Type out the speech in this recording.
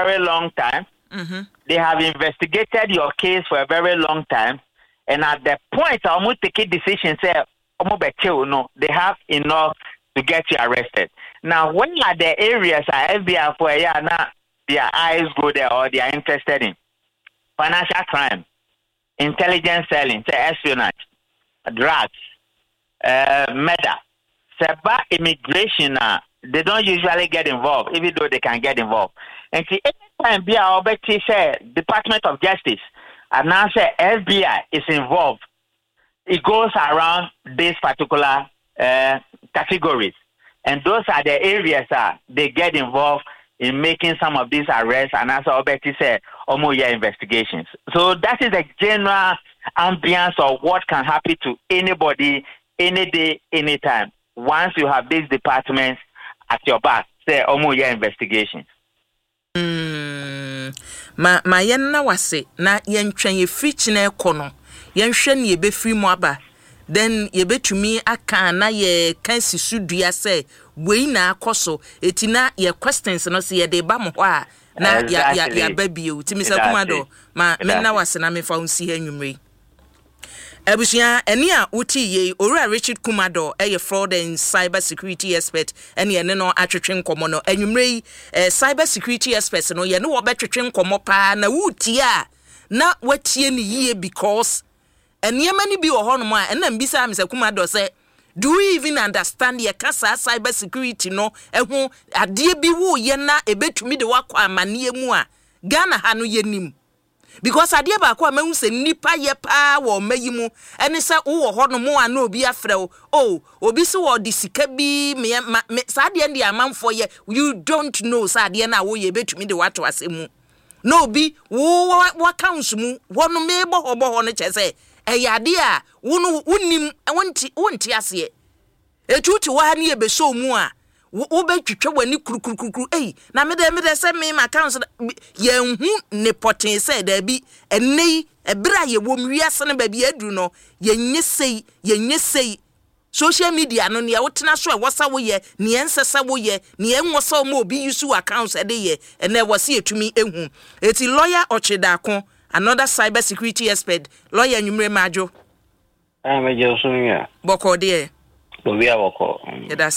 very long time. They have investigated your case for a very long time. And at the point, I almost take a decision, say, no, they have enough to get you arrested. Now, when are the areas are FBI for their eyes go there or they are interested in? Financial crime, intelligence selling, say espionage, drugs, murder, cyber immigration. They don't usually get involved, even though they can get involved. And see, anytime BI say Department of Justice and now say FBI is involved, it goes around these particular categories. And those are the areas they get involved in making some of these arrests and as Alberti said, investigations. So that is the general ambience of what can happen to anybody, any day, anytime. Once you have these departments at your back, say investigations. Ma yenna wase na yentwen ye frichine kono yenhwe ne ye be free mu aba then ye betumi aka na ye kan sisudua se wei na akoso etina ye questions no se ye de ba mo ho a na ya babie utimi se kumado ma menna wase na me fa unsi hanwumre Abusia eni a uti ye Owura Richard Kumado fraud and cyber security expert eni ene no atwetwe nkomo no anwumre cyber security expert no ye no wo betwetwe nkomo pa na wuti a na watie ni yie because eni amani bi wo hono a ena mbisa am se Kumado se do we even understand ye kasa cyber security no ehu ade bi wo ye na ebetumi de wakwa amane mu a Ghana ha no ye nim because adia ba kwa mehu se nipa ye pa wo mayimu ene se wo ho no mo ana obi afre o obi se wo di sika bi me sa de ndi amanfo ye you don't know sa de na wo ye betumi de wato asemu no obi wo accounts mu wo no me bo ho no chese eyade a wo no unim wonti ase etuti wa na ye be so mu a wo betwetwe wani kurukuru na me de se me ma accounts ye hu ne poten se da bi enei ebra ye wo mwiase ne ba bi aduru no ye nyesei social media no ne ya wotena so e wosa wo ye ne ensesa wo ye ne enwosa mo obi use accounts e de ye ene wose etumi ehu eti lawyer Ochidako another cyber security expert lawyer Nwumre Majo meje osunya boko de obi aboko yeda